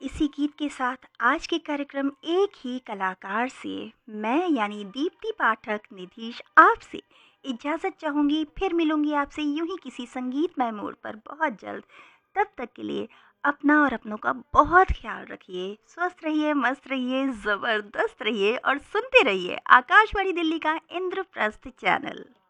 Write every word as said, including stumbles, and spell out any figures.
इसी गीत के साथ आज के कार्यक्रम एक ही कलाकार से मैं यानी दीप्ति पाठक निधीश आपसे इजाज़त चाहूँगी। फिर मिलूँगी आपसे यूं ही किसी संगीतमय मोड़ पर बहुत जल्द। तब तक के लिए अपना और अपनों का बहुत ख्याल रखिए। स्वस्थ रहिए, मस्त रहिए, ज़बरदस्त रहिए और सुनते रहिए आकाशवाणी दिल्ली का इंद्रप्रस्थ चैनल।